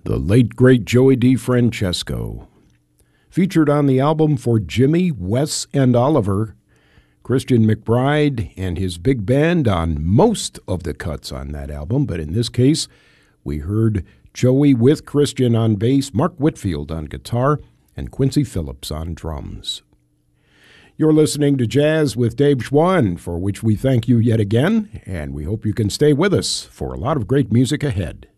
The late, great Joey DeFrancesco. Featured on the album For Jimmy, Wes, and Oliver, Christian McBride and his big band on most of the cuts on that album, but in this case, we heard Joey with Christian on bass, Mark Whitfield on guitar, and Quincy Phillips on drums. You're listening to Jazz with Dave Schwann, for which we thank you yet again, and we hope you can stay with us for a lot of great music ahead.